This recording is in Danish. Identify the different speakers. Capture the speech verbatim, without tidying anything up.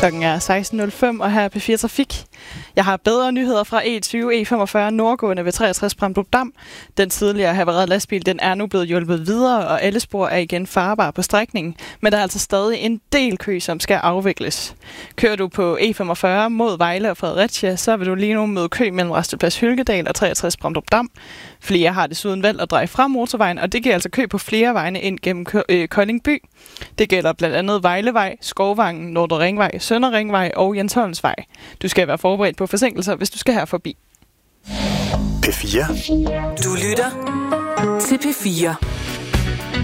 Speaker 1: Klokken er seksten nul fem, og her er P fire Trafik. Jeg har bedre nyheder fra E tyve E femogfyrre nordgående ved treogtres Bramdrup Dam. Den tidligere havarerede lastbil den er nu blevet hjulpet videre, og alle spor er igen farbare på strækningen. Men der er altså stadig en del kø, som skal afvikles. Kører du på E femogfyrre mod Vejle og Fredericia, så vil du lige nu møde kø mellem Rasteplads Hylkedal og treogtres Bramdrup Dam. Flere har desuden valgt at dreje fra motorvejen, og det giver altså kø på flere vegne ind gennem øh, Kolding by. Det gælder blandt andet Vejlevej, Skovvangen, Nordre Ringvej, Sønder Ringvej og Jens Holmsvej. Du skal være forberedt på forsinkelser, hvis du skal her forbi.
Speaker 2: P fire.
Speaker 3: Du lytter til P fire.